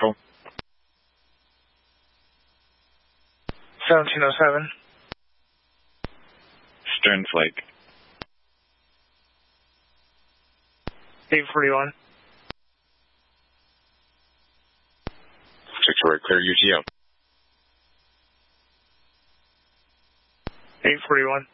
Central. 1707. Stern Flake. 841. 6-4, clear UTO. 841.